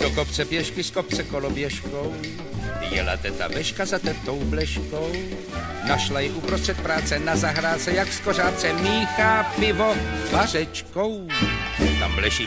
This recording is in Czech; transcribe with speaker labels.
Speaker 1: Do kopce pěšky, z kopce koloběžkou, jela teta Beška za tetou Bleškou. Našla ji uprostřed práce na zahrádce, jak v kořápce míchá pivo vařečkou. Tam Bleší